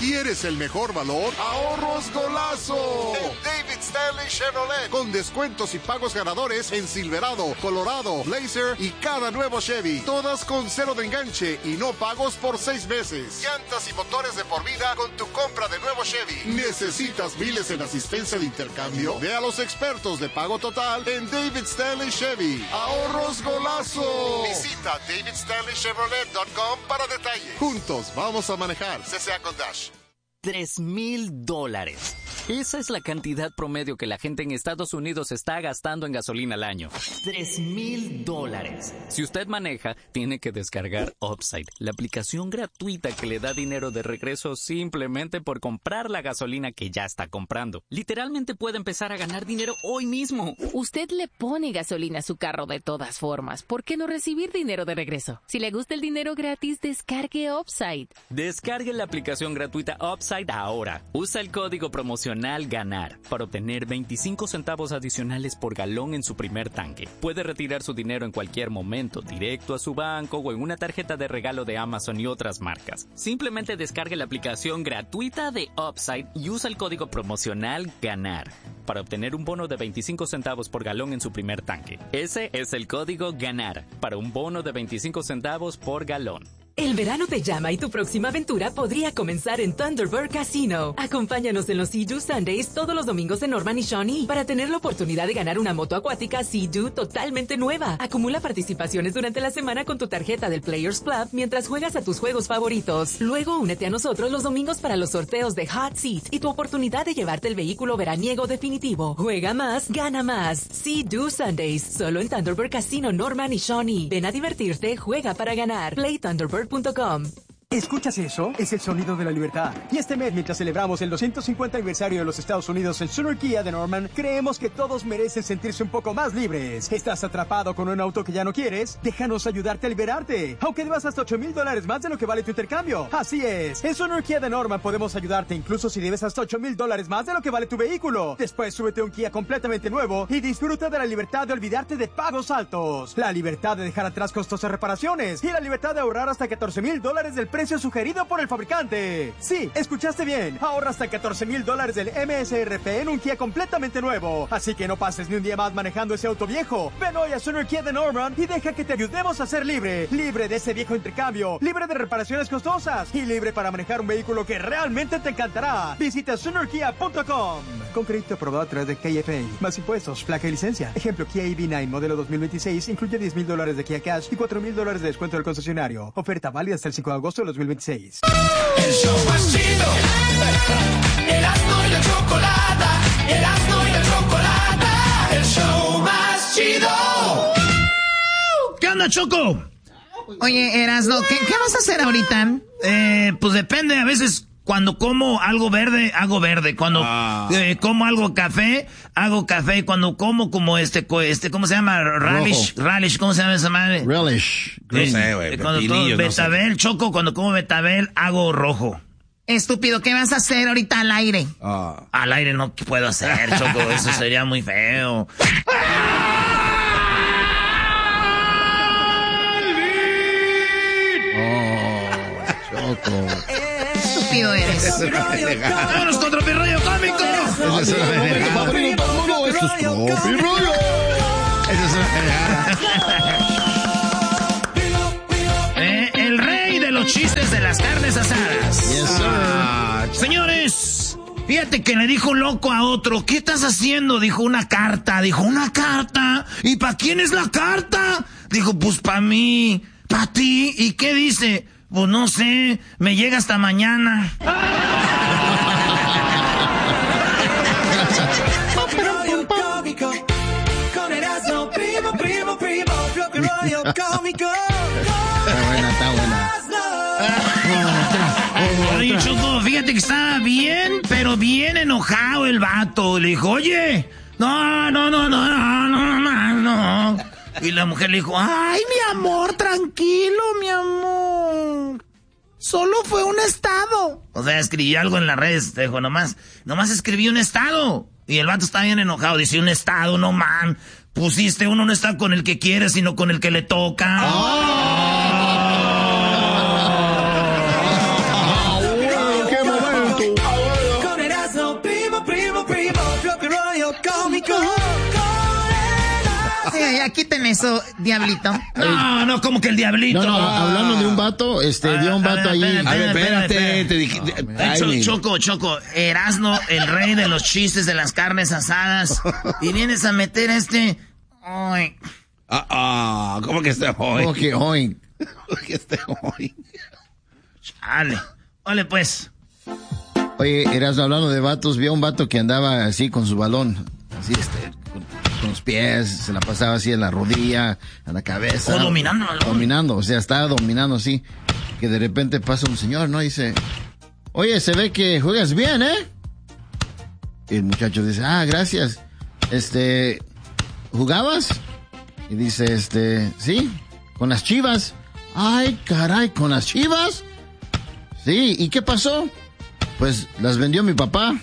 ¿Quieres el mejor valor? ¡Ahorros golazo! En David Stanley Chevrolet. Con descuentos y pagos ganadores en Silverado, Colorado, Blazer y cada nuevo Chevy. Todas con cero de enganche y no pagos por 6 meses. Llantas y motores de por vida con tu compra de nuevo Chevy. ¿Necesitas miles en asistencia de intercambio? Ve a los expertos de pago total en David Stanley Chevy. ¡Ahorros golazo! Visita davidstanleychevrolet.com para detalles. Juntos vamos a manejar. CCA con Dash. $3,000. Esa es la cantidad promedio que la gente en Estados Unidos está gastando en gasolina al año. $3,000. Si usted maneja, tiene que descargar Upside, la aplicación gratuita que le da dinero de regreso simplemente por comprar la gasolina que ya está comprando. Literalmente puede empezar a ganar dinero hoy mismo. Usted le pone gasolina a su carro de todas formas. ¿Por qué no recibir dinero de regreso? Si le gusta el dinero gratis, descargue Upside. Descargue la aplicación gratuita Upside ahora. Usa el código promocional GANAR para obtener 25 centavos adicionales por galón en su primer tanque. Puede retirar su dinero en cualquier momento, directo a su banco o en una tarjeta de regalo de Amazon y otras marcas. Simplemente descargue la aplicación gratuita de Upside y usa el código promocional GANAR para obtener un bono de 25 centavos por galón en su primer tanque. Ese es el código GANAR para un bono de 25 centavos por galón. El verano te llama y tu próxima aventura podría comenzar en Thunderbird Casino. Acompáñanos en los Sea-Doo Sundays todos los domingos en Norman y Shawnee para tener la oportunidad de ganar una moto acuática Sea-Doo totalmente nueva. Acumula participaciones durante la semana con tu tarjeta del Players Club mientras juegas a tus juegos favoritos. Luego únete a nosotros los domingos para los sorteos de Hot Seat y tu oportunidad de llevarte el vehículo veraniego definitivo. Juega más, gana más. Sea-Doo Sundays, solo en Thunderbird Casino Norman y Shawnee. Ven a divertirte, juega para ganar. Play Thunderbird.com. ¿Escuchas eso? Es el sonido de la libertad. Y este mes, mientras celebramos el 250 aniversario de los Estados Unidos en Sooner Kia de Norman, creemos que todos merecen sentirse un poco más libres. ¿Estás atrapado con un auto que ya no quieres? Déjanos ayudarte a liberarte, aunque debas hasta $8,000 más de lo que vale tu intercambio. Así es, en Sooner Kia de Norman podemos ayudarte incluso si debes hasta $8,000 más de lo que vale tu vehículo. Después súbete a un Kia completamente nuevo y disfruta de la libertad de olvidarte de pagos altos, la libertad de dejar atrás costosas reparaciones y la libertad de ahorrar hasta $14,000 del precio sugerido por el fabricante. Sí, escuchaste bien. Ahorra hasta $14,000 del MSRP en un Kia completamente nuevo. Así que no pases ni un día más manejando ese auto viejo. Ven hoy a Sooner Kia de Norman y deja que te ayudemos a ser libre. Libre de ese viejo intercambio, libre de reparaciones costosas y libre para manejar un vehículo que realmente te encantará. Visita SoonerKia.com. Con crédito aprobado a través de KFA. Más impuestos, placa y licencia. Ejemplo, Kia EV9 modelo 2026 incluye $10,000 de Kia Cash y $4,000 de descuento del concesionario. Oferta válida hasta el 5 de agosto de 2026. El show más chido. Erasmo y la chocolata. Erasmo y la chocolata. El show más chido. ¿Qué onda, Choco? Oye, Erasmo, ¿qué vas a hacer ahorita? Pues depende, a veces cuando como algo verde, hago verde. Cuando como algo café, hago café. Cuando como ¿cómo se llama? Relish, ¿cómo se llama esa madre? Relish. No sé, güey. Cuando betabel, no sé. Choco, cuando como betabel, hago rojo. Estúpido, ¿qué vas a hacer ahorita al aire? Al aire no puedo hacer, Choco, eso sería muy feo. Choco. Estúpido eres. ¡Vámonos con Tropirollo Cómico! Eso es Tropirollo. El rey de los chistes de las carnes asadas. Yes, sir. Señores, fíjate que le dijo un loco a otro, ¿qué estás haciendo? Dijo, una carta. Dijo, ¿una carta? ¿Y para quién es la carta? Dijo, pues para mí. ¿Para ti? ¿Y qué dice? Pues no sé, me llega hasta mañana. Está buena. Oye, Choco, fíjate que estaba bien, pero bien enojado el vato. Le dijo, oye, no. Y la mujer le dijo, ay, mi amor, tranquilo, mi amor. Solo fue un estado. O sea, escribí algo en las redes, te dijo, nomás escribí un estado. Y el vato está bien enojado, dice, un estado, no man. Pusiste uno no está con el que quiere, sino con el que le toca. ¡Qué momento! ya quiten eso, Diablito. No, como que el Diablito. No, hablando de un vato, vio un vato ahí. A ver, espérate. Te dije, Choco, Erasmo, el rey de los chistes de las carnes asadas. Y vienes a meter Ay. ¿Cómo que hoy? ¿Cómo que hoy? Chale. Ole, pues. Oye, Erasmo, hablando de vatos, vio un vato que andaba así con su balón, así con los pies, se la pasaba así en la rodilla, en la cabeza. Dominando. Dominando, o sea, estaba dominando así, que de repente pasa un señor, ¿no? Y dice, oye, se ve que juegas bien, ¿eh? Y el muchacho dice, gracias. ¿Jugabas? Y dice, sí, con las Chivas. Ay, caray, ¿con las Chivas? Sí, ¿y qué pasó? Pues las vendió mi papá.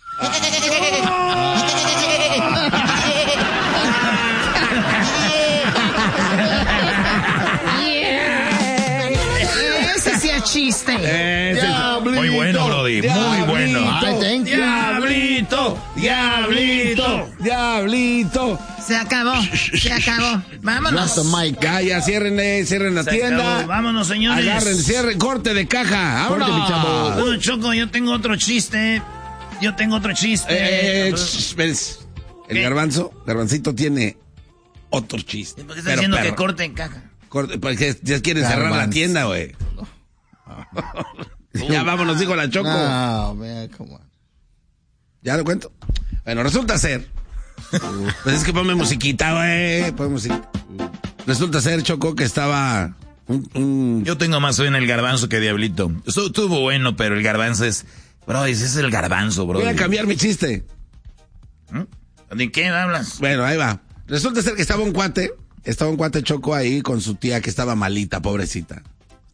Ese sí es chiste. Muy bueno, Brody, muy bueno. Ay, thank you. Diablito. Se acabó. Vámonos. Drop the mic. Ya, cierren la tienda. Acabó. Vámonos, señores. Agarren, cierren, corte de caja. Corte, mi chavo. Bueno, Choco, yo tengo otro chiste. El ¿Qué? Garbancito tiene otro chiste. ¿Por qué estás diciendo que corte en caja? Porque ya quieren cerrar la tienda, güey. Ya vámonos, dijo la Choco. No, man, come on. ¿Ya lo cuento? Bueno, resulta ser. Pues es que ponme musiquita, güey. Resulta ser, Choco, que estaba Yo tengo más fe en el Garbanzo que Diablito. Estuvo bueno, pero el Garbanzo es... Bro, ese es el Garbanzo, bro. Voy a cambiar mi chiste. ¿De qué hablas? Bueno, ahí va. Resulta ser que estaba un cuate Choco ahí con su tía que estaba malita, pobrecita.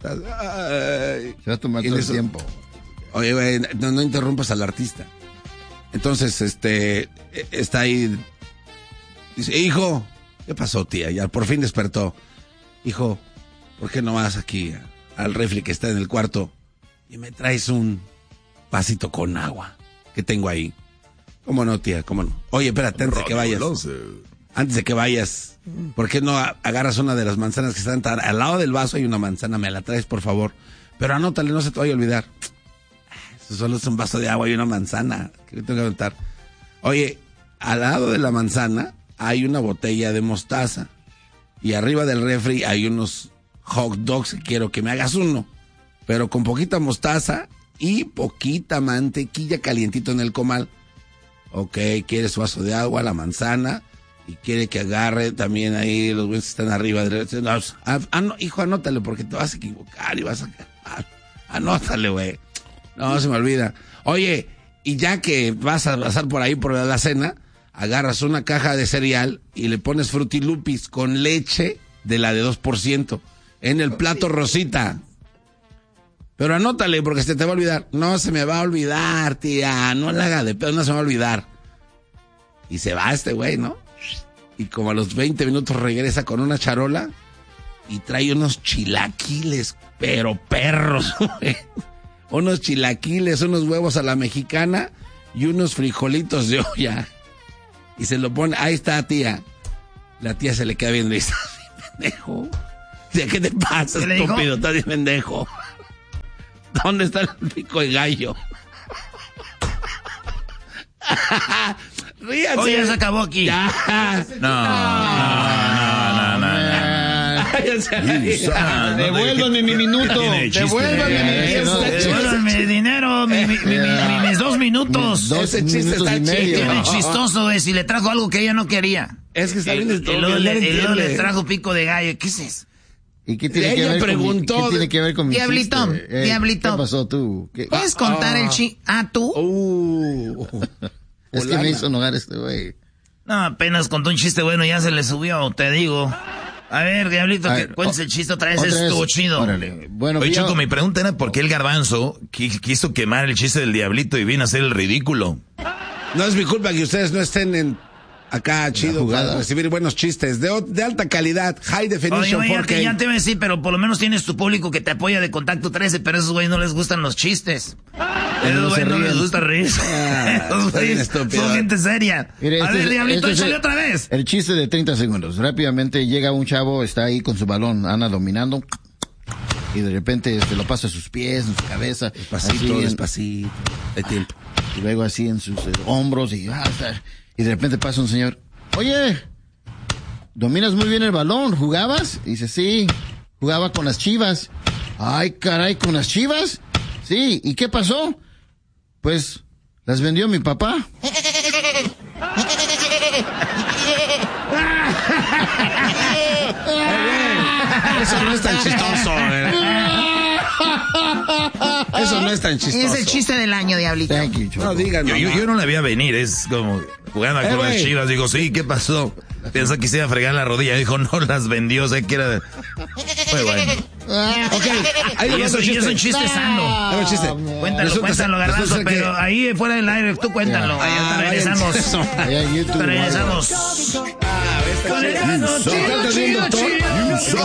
Se va a tomar todo el tiempo. Oye, güey, no interrumpas al artista. Entonces, está ahí. Dice, hijo, ¿qué pasó, tía? Ya por fin despertó. Hijo, ¿por qué no vas aquí al refri que está en el cuarto y me traes un vasito con agua que tengo ahí? ¿Cómo no, tía? ¿Cómo no? Oye, espérate, antes de que vayas, ¿por qué no agarras una de las manzanas que están al lado del vaso? Hay una manzana, me la traes, por favor. Pero anótale, no se te vaya a olvidar. Eso solo es un vaso de agua y una manzana. ¿Qué le tengo que anotar? Oye, al lado de la manzana hay una botella de mostaza. Y arriba del refri hay unos hot dogs que quiero que me hagas uno. Pero con poquita mostaza y poquita mantequilla calientito en el comal. Ok, quiere su vaso de agua, la manzana, y quiere que agarre también ahí los güeyes que están arriba. No, hijo, anótale porque te vas a equivocar y vas a... Anótale, güey. No, se me olvida. Oye, y ya que vas a pasar por ahí por la cena, agarras una caja de cereal y le pones Frutilupis con leche de la de 2% en el plato rosita. Pero anótale porque se te va a olvidar. No se me va a olvidar, tía. No la haga de pedo, no se me va a olvidar. Y se va este güey, ¿no? Y como a los 20 minutos regresa con una charola y trae unos chilaquiles, pero perros, güey. Unos chilaquiles, unos huevos a la mexicana y unos frijolitos de olla. Y se lo pone, ahí está, tía. La tía se le queda viendo y dice, pendejo. ¿Qué te pasa, estúpido? Estás bien pendejo. ¿Dónde está el pico de gallo? Ríanse. Oye, ya se acabó aquí. Ya. Devuélvanme mi minuto. Devuélvanme dinero, mis 2 minutos. Ese chiste está chido. Tiene chistoso, si le trajo algo que ella no quería. Es que está bien. Y luego le trajo pico de gallo. ¿Qué es eso? ¿Y qué tiene que ver preguntó, ¿qué tiene que ver con mi Diablito, chiste? Diablito. ¿Qué pasó tú? ¿Puedes contar el chiste? ¿Tú? Es que me hizo enojar este güey. No, apenas contó un chiste bueno, ya se le subió, te digo. A ver, Diablito, que cuentes el chiste otra vez, estuvo chido. Órale. Bueno, oye, Choco, mi pregunta era por qué el Garbanzo quiso quemar el chiste del Diablito y vino a hacer el ridículo. No es mi culpa que ustedes no estén acá chido para recibir buenos chistes de alta calidad, high definition. Oye, ya te voy a decir, pero por lo menos tienes tu público que te apoya de Contacto 13, pero a esos güeyes no les gustan los chistes. No les gusta reír. Son gente seria. Mire, a ver, Diablito, échale otra vez. El chiste de 30 segundos. Rápidamente llega un chavo, está ahí con su balón, anda dominando. Y de repente lo pasa a sus pies, en su cabeza. Despacito. Hay tiempo. Y luego así en sus hombros. Y de repente pasa un señor. Oye, dominas muy bien el balón. ¿Jugabas? Y dice, sí, jugaba con las Chivas. Ay, caray, ¿con las Chivas? Sí, ¿y qué pasó? Pues, las vendió mi papá. Eso no es tan chistoso, Eso no es tan chistoso. Es el chiste del año, Diablito. No digan. Yo no la vi a venir, es como jugando con las Chivas. Digo, sí, ¿qué pasó? Piensa que se iba a fregar la rodilla. Dijo, no, las vendió, sé que era... Muy bueno. Okay. Y es un chiste sano. Cuéntalo, Garbanzo, pero ahí fuera del aire, tú cuéntalo. Regresamos. Regresamos. Con el